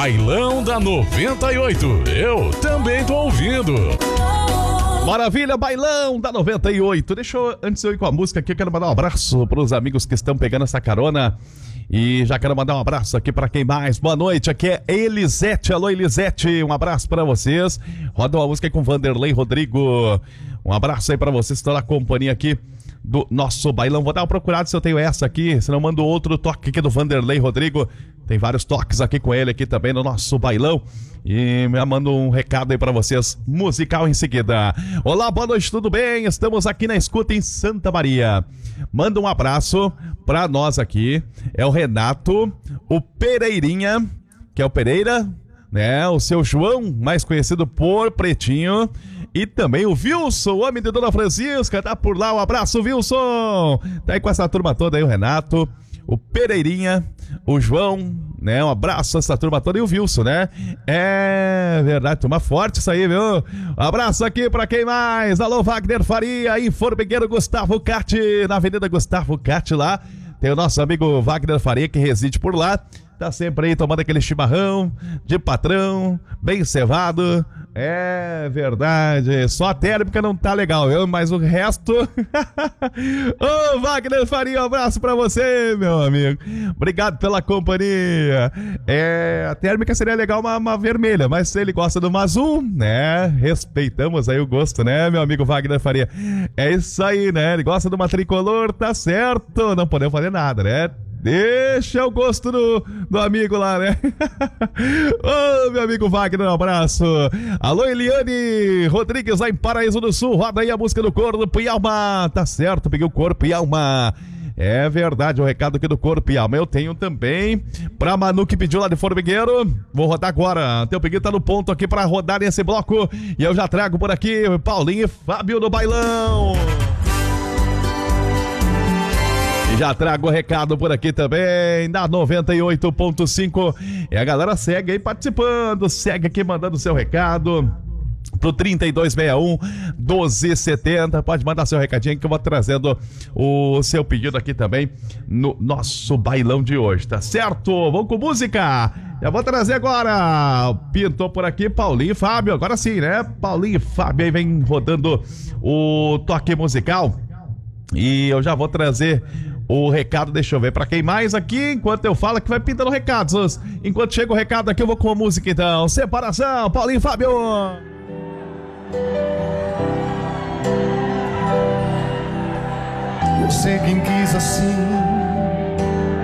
Bailão da 98. Eu também tô ouvindo. Maravilha, Bailão da 98. Deixa eu, antes de eu ir com a música aqui, eu quero mandar um abraço pros amigos que estão pegando essa carona. E já quero mandar um abraço aqui pra quem mais. Boa noite, aqui é Elisete. Alô, Elisete, um abraço pra vocês. Roda uma música aí com Vanderlei Rodrigo. Um abraço aí pra vocês que estão na companhia aqui do nosso bailão. Vou dar uma procurada se eu tenho essa aqui, se não mando outro toque aqui do Vanderlei Rodrigo. Tem vários toques aqui com ele aqui também no nosso bailão. E me mando um recado aí pra vocês, musical em seguida. Olá, boa noite, tudo bem? Estamos aqui na escuta em Santa Maria. Manda um abraço pra nós aqui. É o Renato, o Pereirinha, que é o Pereira, né? O seu João, mais conhecido por Pretinho. E também o Wilson, o homem de Dona Francisca, tá por lá. Um abraço, Wilson. Tá aí com essa turma toda aí, o Renato, o Pereirinha, o João, né? Um abraço a essa turma toda e o Wilson, né? É verdade, turma forte isso aí, viu? Um abraço aqui pra quem mais? Alô, Wagner Faria, em Formigueiro, Gustavo Cati, na Avenida Gustavo Cati lá. Tem o nosso amigo Wagner Faria que reside por lá. Tá sempre aí tomando aquele chimarrão de patrão, bem cevado. É verdade, só a térmica não tá legal, viu? Mas o resto... Ô, Wagner Faria, um abraço pra você, meu amigo. Obrigado pela companhia. A térmica seria legal uma vermelha, mas se ele gosta de uma azul, né? Respeitamos aí o gosto, né, meu amigo Wagner Faria? É isso aí, né? Ele gosta de uma tricolor, tá certo. Não podemos fazer nada, né? Deixa o gosto do amigo lá, né? Ô, meu amigo Wagner, um abraço. Alô, Eliane Rodrigues, lá em Paraíso do Sul. Roda aí a música do Corpo e Alma. Tá certo, peguei o Corpo e Alma. É verdade, o recado aqui do Corpo e Alma eu tenho também pra Manu que pediu lá de Formigueiro. Vou rodar agora. Teu pedido tá no ponto aqui pra rodar nesse bloco. E eu já trago por aqui Paulinho e Fábio no bailão. E já trago o recado por aqui também, da 98.5. E a galera segue aí participando, segue aqui mandando seu recado pro 3261-1270. Pode mandar seu recadinho que eu vou trazendo o seu pedido aqui também no nosso bailão de hoje, tá certo? Vamos com música. Eu vou trazer agora, pintou por aqui Paulinho e Fábio, agora sim, né? Paulinho e Fábio aí vem rodando o toque musical. E eu já vou trazer o recado, deixa eu ver pra quem mais aqui, enquanto eu falo que vai pintando recados. Enquanto chega o recado aqui, eu vou com a música então. Separação, Paulinho e Fábio. Eu sei quem quis assim,